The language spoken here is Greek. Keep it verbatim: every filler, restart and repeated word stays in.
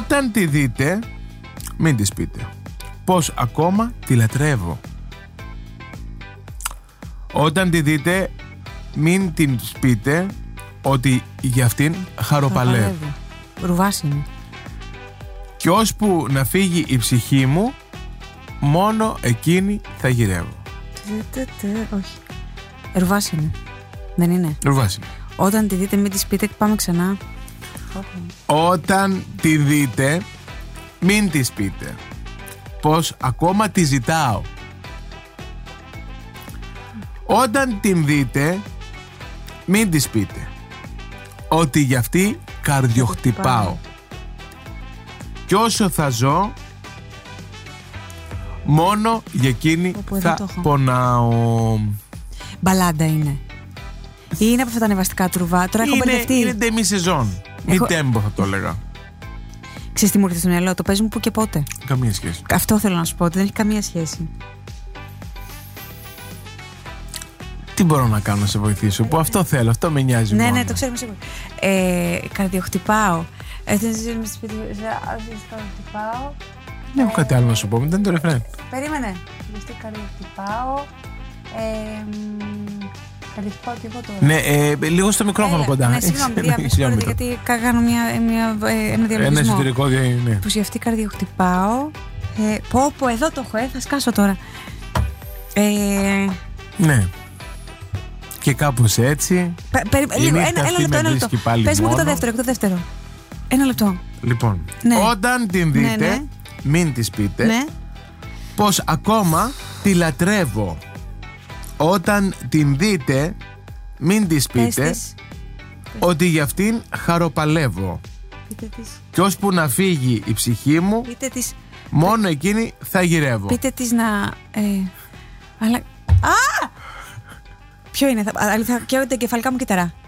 Όταν τη δείτε, μην της πείτε πως ακόμα τη λατρεύω. Όταν τη δείτε, μην την πείτε ότι για αυτήν χαροπαλεύω. Ρουβάς είναι. Κι ώσπου να φύγει η ψυχή μου, μόνο εκείνη θα γυρεύω. Όχι. Ρουβάς είναι. Δεν είναι. Ρουβάς είναι. Όταν τη δείτε, μην της πείτε, πάμε ξανά. Όταν τη δείτε, μην της πείτε πως ακόμα τη ζητάω. Όταν την δείτε, μην της πείτε ότι για αυτή καρδιοχτυπάω. Κι όσο θα ζω, μόνο για εκείνη Όπου θα πονάω. Μπαλάντα είναι. Ή είναι από αυτά τα ανεβαστικά του Ρουβά. Τώρα έχω μπερδευτεί. Είναι ντεμή σεζόν. Μη τέμπο θα το έλεγα. Ξέρεις τι μου έρχεται στο μυαλό, το παίζουν που και πότε. Καμία σχέση. Αυτό θέλω να σου πω, ότι δεν έχει καμία σχέση. Τι μπορώ να κάνω να σε βοηθήσω, που αυτό θέλω, αυτό με νοιάζει. Ναι, μόνο. ναι, το ξέρουμε σίγουρα. Ε, καρδιοχτυπάω. Έτσι, με σπίτι, καρδιοχτυπάω. Δεν έχω κάτι άλλο να σου πω, δεν το ρεφρέν. Περίμενε. Γιατί καρδιοχτυπάω. Καρδιοχτυπάω και εγώ τώρα. Ναι, ε, λίγο στο μικρόφωνο κοντά. Ναι, συγγνώμη, παιδιά, με συγχωρείτε, γιατί κάνω μια, μια, ένα διαλογισμό. Ένα εσωτερικό διαλογισμό. Ναι. Που για αυτή καρδιοχτυπάω. Ε, πω, πω, εδώ το έχω, ε, θα σκάσω τώρα. Ε, ναι. Και κάπως έτσι. Πε, περι, λίγο, ένα, ένα λεπτό, ένα λεπτό. Πες μου και το δεύτερο, και το δεύτερο. Ένα λεπτό. Λοιπόν, ναι. Όταν την δείτε, ναι, ναι. μην της πείτε ναι. πως ακόμα τη λατρεύω. Όταν την δείτε, μην της πείτε της. ότι για αυτήν χαροπαλεύω. Πείτε της. Κι ώσπου να φύγει η ψυχή μου, πείτε της. μόνο εκείνη θα γυρεύω. Πείτε της να... Ε, αλλά... Α! Ποιο είναι, θα, θα καίω τα κεφαλικά μου κύτταρα.